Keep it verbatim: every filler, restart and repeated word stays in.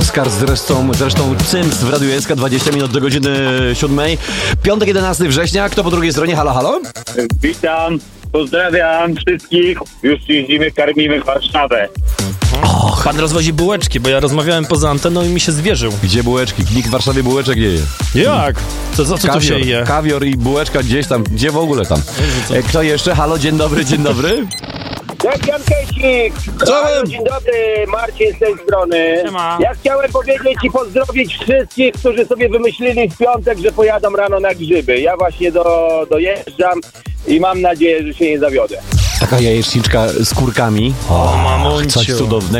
Oskar, zresztą, zresztą Cyms w Radiu S K, dwadzieścia minut do godziny siódmej. Piątek, jedenastego września. Kto po drugiej stronie? Halo, halo? Witam, pozdrawiam wszystkich. Już jeździmy, karmimy Warszawę. Och, pan rozwozi bułeczki, bo ja rozmawiałem poza anteną i mi się zwierzył. Gdzie bułeczki? Nikt w Warszawie bułeczek nie je. Jak? To co, co tu się je? Kawior i bułeczka gdzieś tam, gdzie w ogóle tam. E, Kto jeszcze? Halo, dzień dobry, dzień dobry. Cześć, Jan Kejcik! Halo, dzień dobry, Marcin z tej strony. Siema. Ja chciałem powiedzieć i pozdrowić wszystkich, którzy sobie wymyślili w piątek, że pojadą rano na grzyby. Ja właśnie do, dojeżdżam i mam nadzieję, że się nie zawiodę. Taka jajeczniczka z kurkami. O, mamunciu. Coś cudownego.